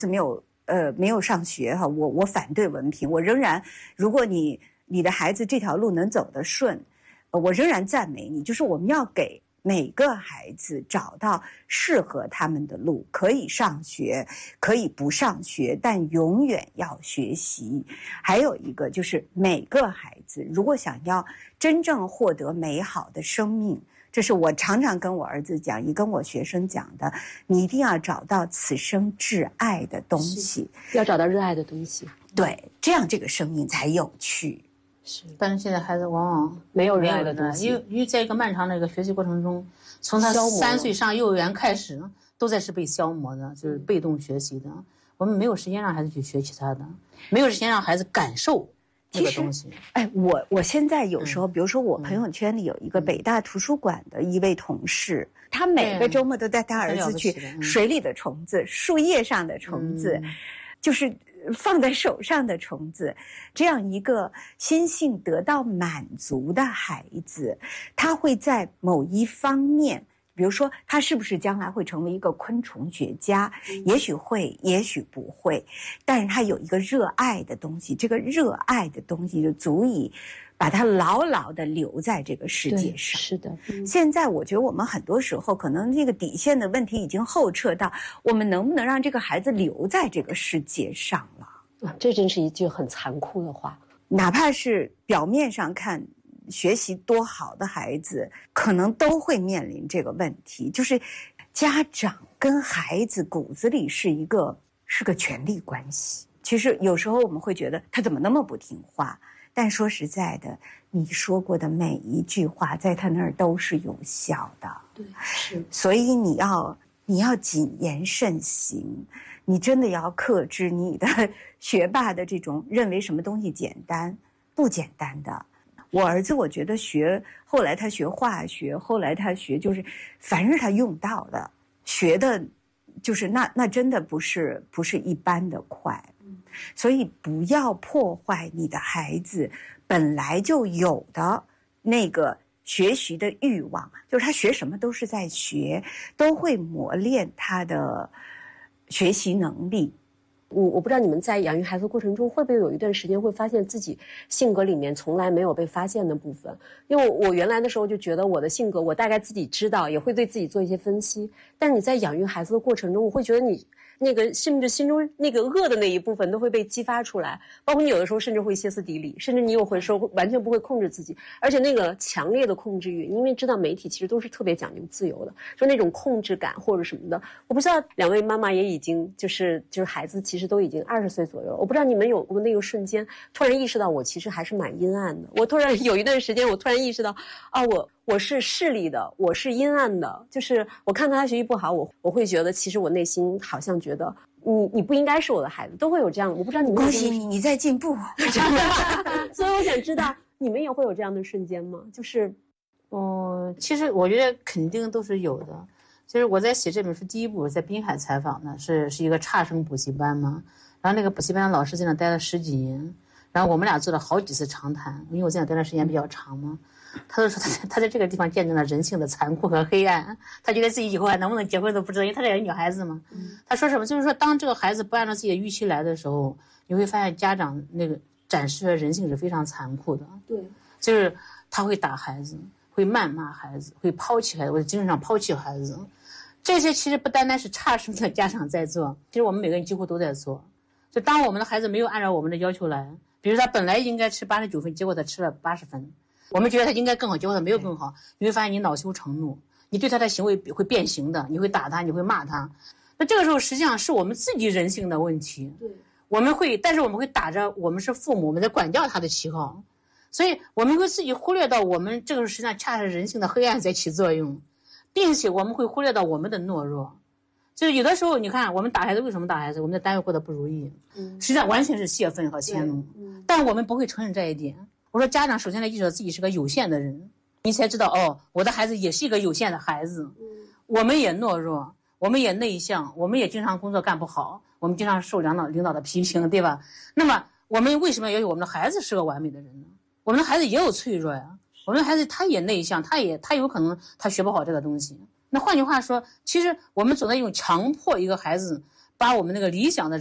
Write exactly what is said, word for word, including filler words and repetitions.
没有呃没有上学哈，我我反对文凭，我仍然，如果你你的孩子这条路能走得顺，呃，我仍然赞美你，就是我们要给每个孩子找到适合他们的路，可以上学，可以不上学，但永远要学习。还有一个就是每个孩子如果想要真正获得美好的生命，这是我常常跟我儿子讲，也跟我学生讲的，你一定要找到此生挚爱的东西， 要找到热爱的东西， 对，这样这个生命才有趣。 是，但是现在孩子往往没有热爱的东西， 因为因为在一个漫长的一个学习过程中，从他三岁上幼儿园开始，都在是被消磨的，就是被动学习的。我们没有时间让孩子去学其他的，没有时间让孩子感受这个东西。 哎，我我现在有时候，嗯、比如说我朋友圈里有一个北大图书馆的一位同事，嗯、他每个周末都带他儿子去水里的虫子、树叶上的虫子，嗯、就是放在手上的虫子，这样一个心性得到满足的孩子，他会在某一方面，比如说他是不是将来会成为一个昆虫学家，也许会也许不会，但是他有一个热爱的东西，这个热爱的东西就足以把他牢牢地留在这个世界上。 是的、 嗯、现在我觉得我们很多时候可能这个底线的问题已经后撤到我们能不能让这个孩子留在这个世界上了、 啊、这真是一句很残酷的话。 哪怕是表面上看学习多好的孩子，可能都会面临这个问题，就是家长跟孩子骨子里是一个是个权力关系。其实有时候我们会觉得他怎么那么不听话，但说实在的，你说过的每一句话在他那儿都是有效的。 对，是。 所以你要你要谨言慎行，你真的要克制你的学霸的这种认为什么东西简单，不简单的。我儿子我觉得学，后来他学化学，后来他学就是凡是他用到的，学的就是那那真的不是不是一般的快。所以不要破坏你的孩子本来就有的那个学习的欲望，就是他学什么都是在学，都会磨练他的学习能力。 我我不知道你们在养育孩子的过程中会不会有一段时间会发现自己性格里面从来没有被发现的部分，因为我原来的时候就觉得我的性格我大概自己知道，也会对自己做一些分析，但你在养育孩子的过程中，我会觉得你那个甚至心中那个恶的那一部分都会被激发出来，包括你有的时候甚至会歇斯底里，甚至你有会说完全不会控制自己，而且那个强烈的控制欲，因为知道媒体其实都是特别讲究自由的，就那种控制感或者什么的。我不知道两位妈妈也已经就是就是孩子其实都已经二十岁左右了，我不知道你们有过那个瞬间突然意识到我其实还是蛮阴暗的。我突然有一段时间我突然意识到啊，我我是势利的，我是阴暗的，就是我看到他学习不好，我我会觉得其实我内心好像觉得你你不应该是我的孩子，都会有这样。我不知道你们恭喜你，你在进步。 所以我想知道你们也会有这样的瞬间吗？就是嗯，其实我觉得肯定都是有的。就是我在写这本书第一部在滨海采访呢，是是一个差生补习班嘛，然后那个补习班的老师在那待了十几年，然后我们俩做了好几次长谈，因为我在那待的时间比较长嘛。他就说他他在这个地方见证了人性的残酷和黑暗，他觉得自己以后还能不能结婚都不知道，因为他是个女孩子嘛。嗯、他说什么？就是说，当这个孩子不按照自己的预期来的时候，你会发现家长那个展示的人性是非常残酷的。 对， 就是他会打孩子，会谩骂孩子，会抛弃孩子，或者精神上抛弃孩子。这些其实不单单是差生的家长在做，其实我们每个人几乎都在做。就当我们的孩子没有按照我们的要求来，比如他本来应该吃八十九分，结果他吃了八十分，我们觉得他应该更好，结果他没有更好，你会发现你恼羞成怒，你对他的行为会变形的，你会打他，你会骂他。那这个时候实际上是我们自己人性的问题。 对， 我们会，但是我们会打着我们是父母，我们在管教他的旗号，所以我们会自己忽略到我们这个实际上恰恰是人性的黑暗在起作用，并且我们会忽略到我们的懦弱。就是有的时候你看我们打孩子，为什么打孩子？我们在单位过得不如意，嗯，实际上完全是泄愤和迁怒，嗯，但我们不会承认这一点。我说家长首先来意识到自己是个有限的人，你才知道哦，我的孩子也是一个有限的孩子，嗯，我们也懦弱，我们也内向，我们也经常工作干不好，我们经常受领导领导的批评，对吧？那么我们为什么要求我们的孩子是个完美的人呢？我们的孩子也有脆弱呀，我们的孩子他也内向，他也他有可能他学不好这个东西。那换句话说，其实我们总在用强迫一个孩子把我们那个理想的